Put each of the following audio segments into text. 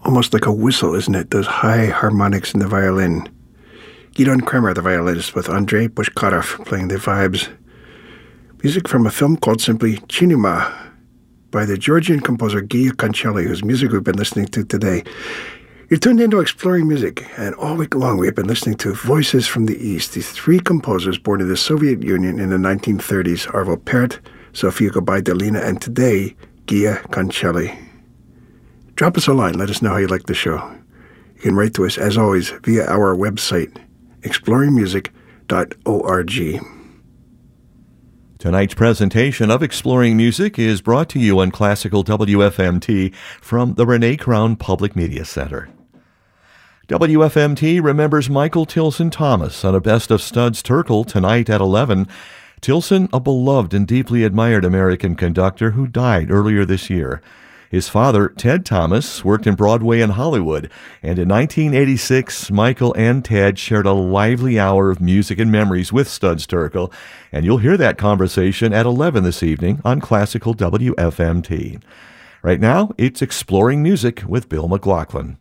almost like a whistle, isn't it? Those high harmonics in the violin. Gidon Kremer, the violinist, with Andrei Pushkarov playing the vibes. Music from a film called simply Chinima by the Georgian composer Gia Kancheli, whose music we've been listening to today. You're tuned into Exploring Music, and all week long we have been listening to Voices from the East, these three composers born in the Soviet Union in the 1930s, Arvo Pärt, Sofia Gabay-Delina, and today, Gia Kancheli. Drop us a line. Let us know how you like the show. You can write to us, as always, via our website, exploringmusic.org. Tonight's presentation of Exploring Music is brought to you on Classical WFMT from the Renee Crown Public Media Center. WFMT remembers Michael Tilson Thomas on a Best of Studs Terkel tonight at 11. Tilson, a beloved and deeply admired American conductor who died earlier this year. His father, Ted Thomas, worked in Broadway and Hollywood, and in 1986, Michael and Ted shared a lively hour of music and memories with Studs Terkel, and you'll hear that conversation at 11 this evening on Classical WFMT. Right now, it's Exploring Music with Bill McLaughlin.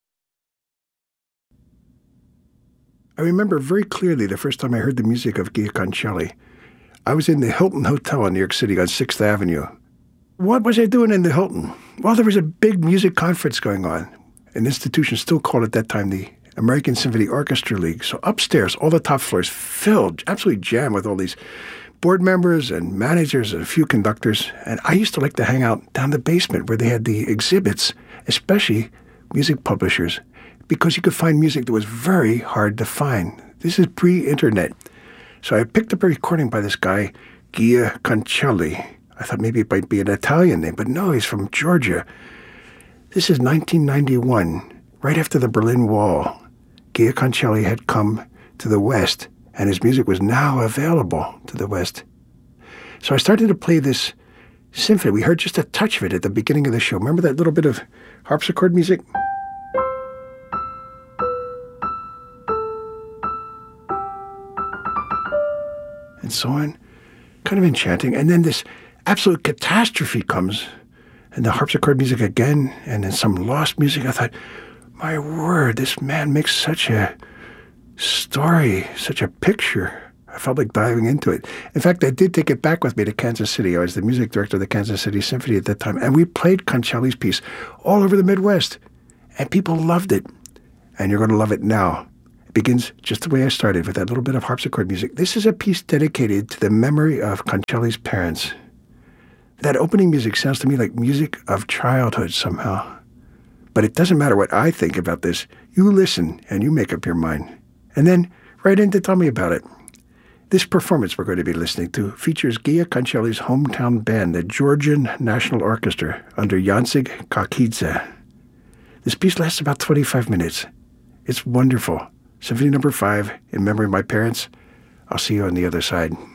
I remember very clearly the first time I heard the music of Gia Kancheli. I was in the Hilton Hotel in New York City on 6th Avenue. What was I doing in the Hilton? Well, there was a big music conference going on. An institution still called at that time the American Symphony Orchestra League. So upstairs, all the top floors filled, absolutely jammed with all these board members and managers and a few conductors. And I used to like to hang out down the basement where they had the exhibits, especially music publishers, because you could find music that was very hard to find. This is pre-internet. So I picked up a recording by this guy, Gia Kancheli. I thought maybe it might be an Italian name, but no, he's from Georgia. This is 1991, right after the Berlin Wall. Gia Kancheli had come to the West, and his music was now available to the West. So I started to play this symphony. We heard just a touch of it at the beginning of the show. Remember that little bit of harpsichord music? And so on. Kind of enchanting. And then this absolute catastrophe comes, and the harpsichord music again, and then some lost music. I thought, my word, this man makes such a story, such a picture. I felt like diving into it. In fact, I did take it back with me to Kansas City. I was the music director of the Kansas City Symphony at that time, and we played Kancheli's piece all over the Midwest, and people loved it. And you're going to love it now. It begins just the way I started, with that little bit of harpsichord music. This is a piece dedicated to the memory of Kancheli's parents. That opening music sounds to me like music of childhood somehow. But it doesn't matter what I think about this. You listen and you make up your mind. And then write in to tell me about it. This performance we're going to be listening to features Gia Kancheli's hometown band, the Georgian National Orchestra, under Yancig Kakidze. This piece lasts about 25 minutes. It's wonderful. Symphony No. 5, in memory of my parents. I'll see you on the other side.